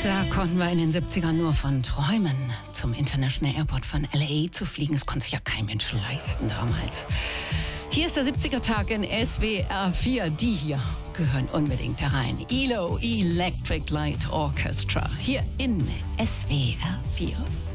Da konnten wir in den 70ern nur von träumen. Zum International Airport von LA zu fliegen, das konnte sich ja kein Mensch leisten damals. Hier ist der 70er-Tag in SWR 4. Die hier gehören unbedingt da rein. ELO, Electric Light Orchestra, hier in SWR 4.